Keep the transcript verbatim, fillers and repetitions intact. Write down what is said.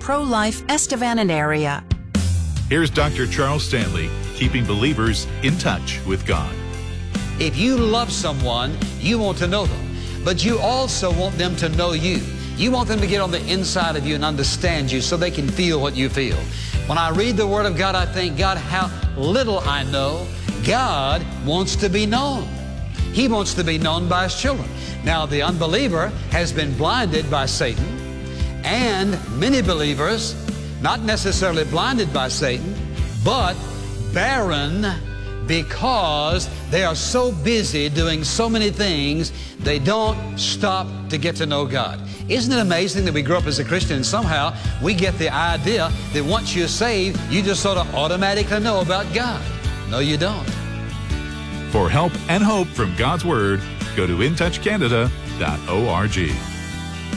pro-life Estevanet area. Here's Doctor Charles Stanley, keeping believers in touch with God. If you love someone, you want to know them, but you also want them to know you. You want them to get on the inside of you and understand you so they can feel what you feel. When I read the Word of God, I think, God, how little I know. God wants to be known. He wants to be known by His children. Now, the unbeliever has been blinded by Satan, and many believers, not necessarily blinded by Satan, but barren because they are so busy doing so many things, they don't stop to get to know God. Isn't it amazing that we grow up as a Christian and somehow we get the idea that once you're saved, you just sort of automatically know about God? No, you don't. For help and hope from God's Word, go to in touch canada dot org.